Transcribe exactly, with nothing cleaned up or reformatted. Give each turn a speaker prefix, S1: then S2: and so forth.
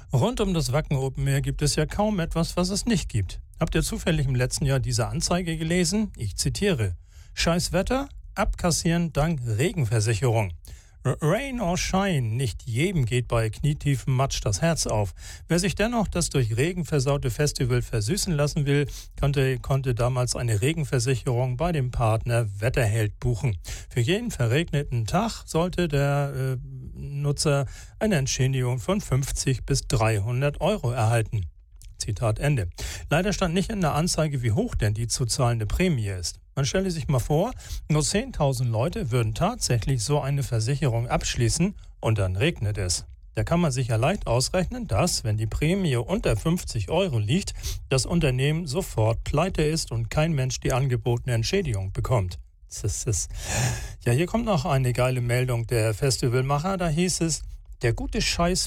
S1: Rund um das Wacken Open Air gibt es ja kaum etwas, was es nicht gibt. Habt ihr zufällig im letzten Jahr diese Anzeige gelesen? Ich zitiere: Scheiß Wetter, abkassieren dank Regenversicherung. Rain or shine, nicht jedem geht bei knietiefem Matsch das Herz auf. Wer sich dennoch das durch Regen versaute Festival versüßen lassen will, konnte, konnte damals eine Regenversicherung bei dem Partner Wetterheld buchen. Für jeden verregneten Tag sollte der äh, Nutzer eine Entschädigung von fünfzig bis dreihundert Euro erhalten. Zitat Ende. Leider stand nicht in der Anzeige, wie hoch denn die zu zahlende Prämie ist. Man stelle sich mal vor, nur zehntausend Leute würden tatsächlich so eine Versicherung abschließen und dann regnet es. Da kann man sich ja leicht ausrechnen, dass, wenn die Prämie unter fünfzig Euro liegt, das Unternehmen sofort pleite ist und kein Mensch die angebotene Entschädigung bekommt. Ja, hier kommt noch eine geile Meldung der Festivalmacher. Da hieß es: Der gute Scheiß